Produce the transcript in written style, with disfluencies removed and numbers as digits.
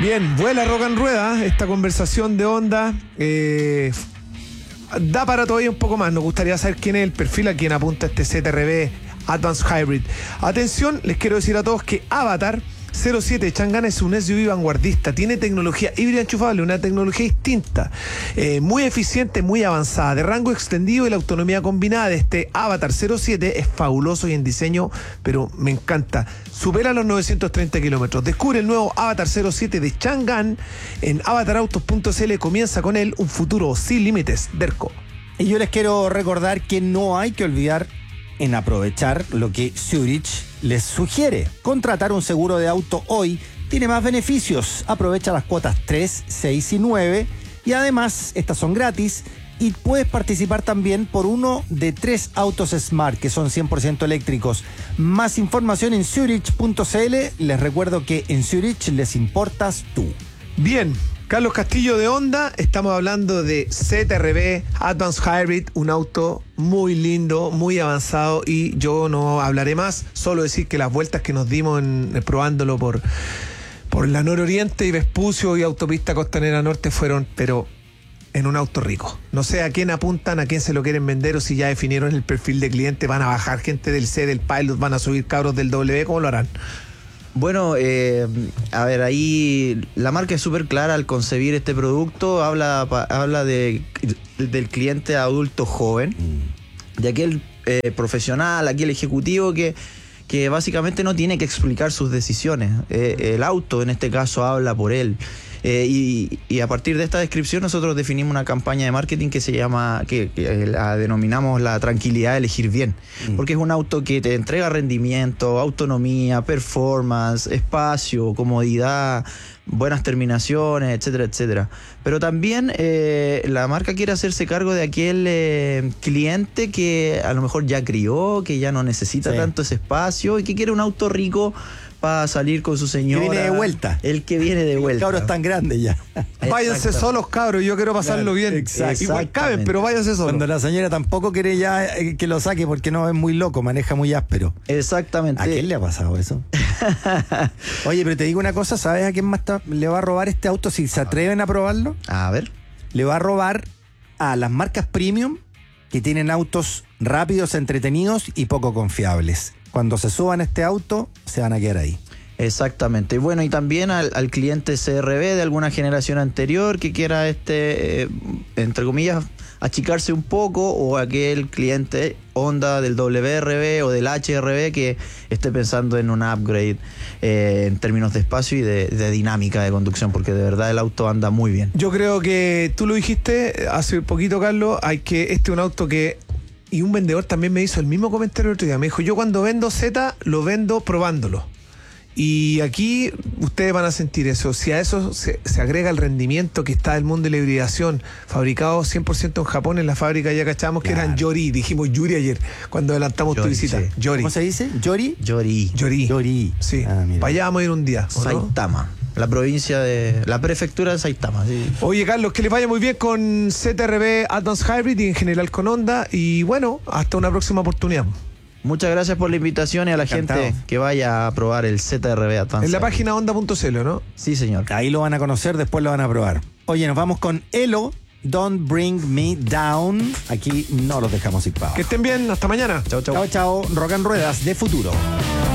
Bien, vuela Rock and Rueda, esta conversación de Honda da para todavía un poco más. Nos gustaría saber quién es el perfil a quien apunta este CTRB Advanced Hybrid. Atención, les quiero decir a todos que Avatar 07 Chang'an es un SUV vanguardista, tiene tecnología híbrida enchufable, una tecnología distinta, muy eficiente, muy avanzada, de rango extendido, y la autonomía combinada de este Avatar 07 es fabuloso y en diseño, pero me encanta. Supera los 930 kilómetros. Descubre el nuevo Avatar 07 de Chang'an en avatarautos.cl. Comienza con él un futuro sin límites. Derco. Y yo les quiero recordar que no hay que olvidar en aprovechar lo que Zurich les sugiere. Contratar un seguro de auto hoy tiene más beneficios. Aprovecha las cuotas 3, 6 y 9 y además estas son gratis y puedes participar también por uno de 3 autos Smart que son 100% eléctricos. Más información en Zurich.cl. Les recuerdo que en Zurich les importas tú. Bien, Carlos Castillo de Honda, estamos hablando de CTRB Advanced Hybrid, un auto muy lindo, muy avanzado, y yo no hablaré más, solo decir que las vueltas que nos dimos probándolo por la Nororiente y Vespucio y Autopista Costanera Norte fueron, pero en un auto rico. No sé a quién apuntan, a quién se lo quieren vender, o si ya definieron el perfil de cliente, van a bajar gente del C, del Pilot, van a subir cabros del W, ¿cómo lo harán? Bueno, a ver, ahí la marca es súper clara al concebir este producto, habla del cliente adulto joven, de aquel profesional, aquel ejecutivo que básicamente no tiene que explicar sus decisiones. El auto en este caso habla por él. Y a partir de esta descripción nosotros definimos una campaña de marketing que se llama, que la denominamos la tranquilidad de elegir bien, porque es un auto que te entrega rendimiento, autonomía, performance, espacio, comodidad, buenas terminaciones, etcétera, etcétera. Pero también la marca quiere hacerse cargo de aquel cliente que a lo mejor ya crió, que ya no necesita tanto ese espacio y que quiere un auto rico para salir con su señora. Que viene de vuelta. El que viene de vuelta. Los cabros están grandes ya. Váyanse solos, cabros, yo quiero pasarlo bien. Igual caben, pero váyanse solos. Cuando la señora tampoco quiere ya que lo saque porque no es muy loco, maneja muy áspero. Exactamente. ¿A quién le ha pasado eso? Oye, pero te digo una cosa, ¿sabes a quién más le va a robar este auto si se atreven a probarlo? A ver. Le va a robar a las marcas premium que tienen autos rápidos, entretenidos y poco confiables. Cuando se suban a este auto, se van a quedar ahí. Exactamente. Bueno, y también al cliente CRB de alguna generación anterior que quiera entre comillas, achicarse un poco, o aquel cliente Honda del WRB o del HRB que esté pensando en un upgrade en términos de espacio y de dinámica de conducción, porque de verdad el auto anda muy bien. Yo creo que tú lo dijiste hace poquito, Carlos, este es un auto que... Y un vendedor también me hizo el mismo comentario el otro día. Me dijo, yo cuando vendo Z, lo vendo probándolo. Y aquí ustedes van a sentir eso. Si a eso se agrega el rendimiento que está del mundo de la hibridación, fabricado 100% en Japón, en la fábrica ya cachamos que eran Yori. Dijimos Yuri ayer, cuando adelantamos tu visita. Sí. Yori. ¿Cómo se dice? ¿Yori? Yori. Sí. Para allá vamos a ir un día. Saitama. La prefectura de Saitama. Sí. Oye, Carlos, que les vaya muy bien con CTRB Advanced Hybrid y en general con Honda. Y bueno, hasta una próxima oportunidad. Muchas gracias por la invitación y a la gente que vaya a probar el ZRB Advanced. En la página honda.cl, ¿no? Sí, señor. Ahí lo van a conocer, después lo van a probar. Oye, nos vamos con Elo, Don't Bring Me Down. Aquí no los dejamos ir para abajo. Que estén bien, hasta mañana. Chao, chao. Chao, chao. Rock and Ruedas de futuro.